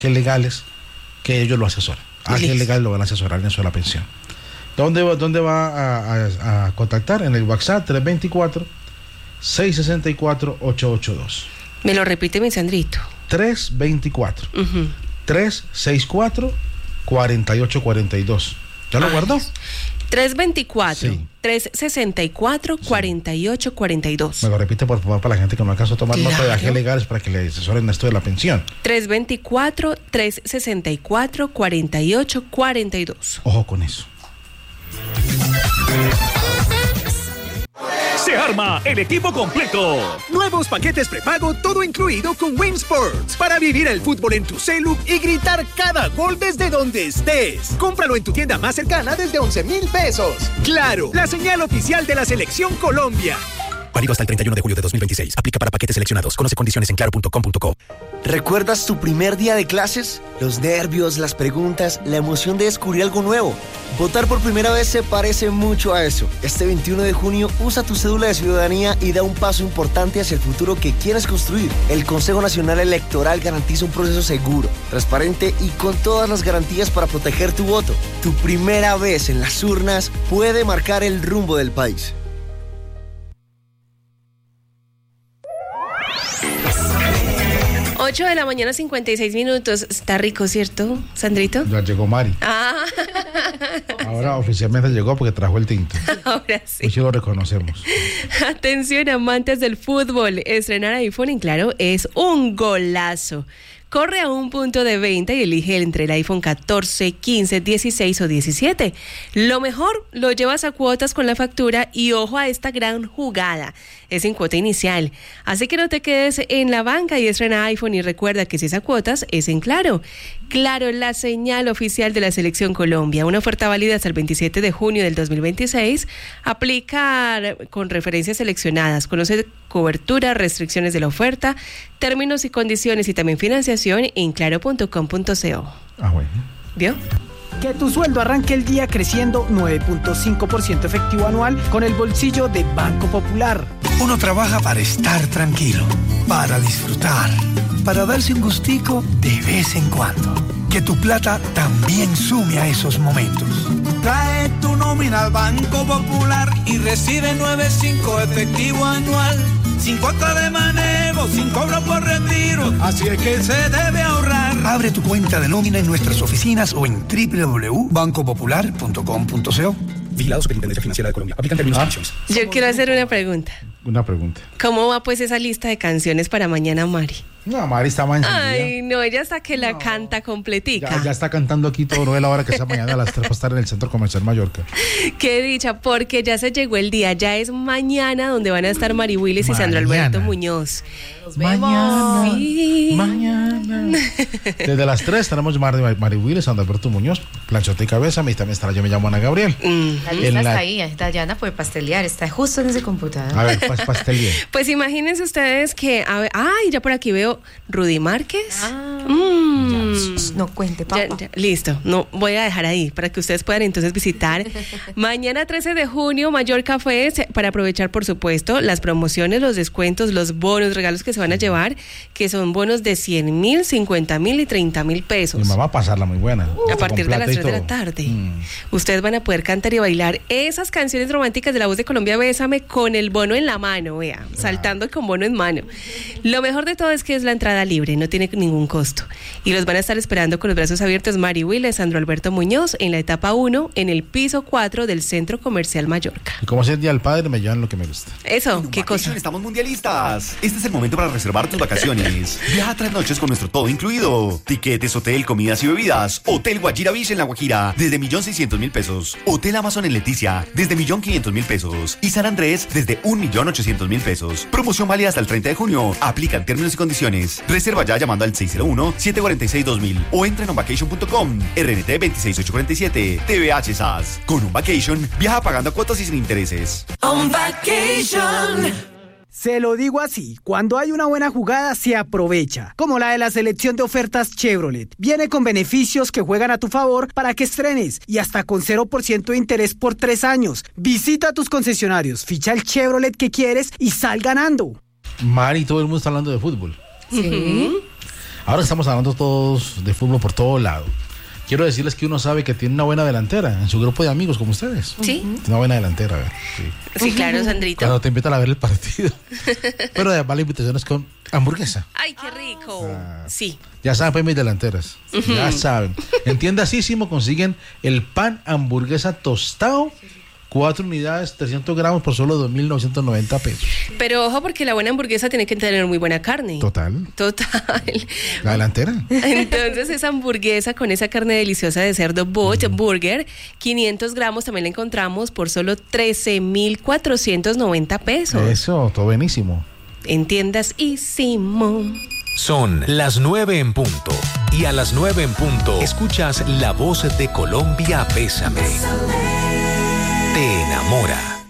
legales que ellos lo asesoran. Agentes legales lo van a asesorar en eso de la pensión. ¿Dónde va a contactar? En el WhatsApp 324-664-882. Me lo repite mi Sandrito. 324-364-4842. ¿Ya lo guardó? 324-364-4842. Me lo repite, por favor, para la gente que no alcanzó a tomar nota de agentes legales para que le asesoren esto de la pensión. 324-364-4842. Ojo con eso. Se arma el equipo completo. Nuevos paquetes prepago, todo incluido con Win Sports. Para vivir el fútbol en tu celu y gritar cada gol desde donde estés. Cómpralo en tu tienda más cercana desde 11,000 pesos. Claro, la señal oficial de la Selección Colombia. Válido hasta el 31 de julio de 2026. Aplica para paquetes seleccionados. Conoce condiciones en claro.com.co. ¿Recuerdas tu primer día de clases? Los nervios, las preguntas, la emoción de descubrir algo nuevo. Votar por primera vez se parece mucho a eso. Este 21 de junio usa tu cédula de ciudadanía y da un paso importante hacia el futuro que quieres construir. El Consejo Nacional Electoral garantiza un proceso seguro, transparente y con todas las garantías para proteger tu voto. Tu primera vez en las urnas puede marcar el rumbo del país. 8 de la mañana, 56 minutos. Está rico, ¿cierto, Sandrito? Ya llegó Mari. Ahora oficialmente llegó porque trajo el tinto. Ahora sí. Hoy sí lo reconocemos. Atención, amantes del fútbol. Estrenar iPhone en Claro es un golazo. Corre a un punto de venta y elige entre el iPhone 14, 15, 16 o 17. Lo mejor, lo llevas a cuotas con la factura y ojo a esta gran jugada. Es sin cuota inicial. Así que no te quedes en la banca y estrena iPhone y recuerda que si es a cuotas, es en Claro. Claro, la señal oficial de la Selección Colombia. Una oferta válida hasta el 27 de junio del 2026. Aplica con referencias seleccionadas. Conoce cobertura, restricciones de la oferta, términos y condiciones y también financiación en claro.com.co. Bueno. ¿Vio? Que tu sueldo arranque el día creciendo 9.5% efectivo anual con el bolsillo de Banco Popular. Uno trabaja para estar tranquilo, para disfrutar, para darse un gustico de vez en cuando. Que tu plata también sume a esos momentos. Trae tu nómina al Banco Popular y recibe 9.5 efectivo anual. Sin cuota de manejo, sin cobro por retiro. Así es que se debe ahorrar. Abre tu cuenta de nómina en nuestras oficinas o en www.bancopopular.com.co. Vigilado Superintendencia Financiera de Colombia. Aplican términos y condiciones. Yo quiero hacer una pregunta. Una pregunta. ¿Cómo va pues esa lista de canciones para mañana, Mari? No, Mari está más encendida. Ay, no, ella hasta que la canta completica. Ya está cantando aquí todo Noel ahora que esta mañana a las 3 para estar en el Centro Comercial Mallorca. Qué dicha, porque ya se llegó el día, ya es mañana donde van a estar Mari Willis y Sandro Alberto Muñoz. Nos vemos. Mañana. Desde las 3 tenemos Mari Willis, Sandro Alberto Muñoz, Planchota y Cabeza, también estará Yo Me Llamo Ana Gabriel. La lista está ahí, Dayana puede pastelear, está justo en ese computador. A ver, pastelear. Pues imagínense ustedes que, ya por aquí veo Rudy Márquez. No cuente, papá. Listo, no voy a dejar ahí para que ustedes puedan entonces visitar. Mañana 13 de junio, Mayor Café, para aprovechar, por supuesto, las promociones, los descuentos, los bonos, regalos que se van a llevar, que son bonos de 100,000, 50,000 y 30,000 pesos. Mi mamá va a pasarla muy buena. A partir de las 3 de la tarde. Ustedes van a poder cantar y bailar esas canciones románticas de La Voz de Colombia, Bésame, con el bono en la mano, vea, saltando con bono en mano. Lo mejor de todo es que es la entrada libre, no tiene ningún costo. Y los van a estar esperando con los brazos abiertos Mari Willis, Sandro Alberto Muñoz, en la etapa 1, en el piso 4 del Centro Comercial Mallorca. Y como es el Día del Padre, me llevan lo que me gusta. Eso, ¿qué cosa? Estamos mundialistas. Este es el momento para reservar tus vacaciones. Viaja 3 noches con nuestro todo incluido. Tiquetes, hotel, comidas y bebidas. Hotel Guajira Beach en La Guajira, desde 1.600.000 pesos. Hotel Amazon en Leticia, desde 1.500.000 pesos. Y San Andrés, desde 1.800.000 pesos. Promoción válida hasta el 30 de junio. Aplican términos y condiciones. Reserva ya llamando al 601-746-2000 o entra en onvacation.com. RNT 26847. TVH SAS. Con On Vacation, viaja pagando cuotas y sin intereses. On Vacation. Se lo digo así, cuando hay una buena jugada se aprovecha, como la de la selección de ofertas Chevrolet. Viene con beneficios que juegan a tu favor para que estrenes y hasta con 0% de interés por 3 años. Visita tus concesionarios, ficha el Chevrolet que quieres y sal ganando. Mari, todo el mundo está hablando de fútbol. Sí. Ahora estamos hablando todos de fútbol por todo lado. Quiero decirles que uno sabe que tiene una buena delantera en su grupo de amigos como ustedes. Sí. Tiene una buena delantera, a ver. Sí, claro, Sandrito. Cuando te invitan a ver el partido. Pero además la invitación es con hamburguesa. ¡Ay, qué rico! Sí. Ya saben, pues, mis delanteras. Ya saben. En Tiendasísimo consiguen el pan hamburguesa tostado. 4 unidades, 300 gramos por solo 2.990 pesos. Pero ojo, porque la buena hamburguesa tiene que tener muy buena carne. Total. Total. La delantera. Entonces esa hamburguesa con esa carne deliciosa de cerdo Butch Burger, 500 gramos también la encontramos por solo 13.490 pesos. Eso, todo buenísimo. En Tiendasísimo. Son las 9 en punto. Y a las 9 en punto escuchas La Voz de Colombia, Bésame. Te enamora.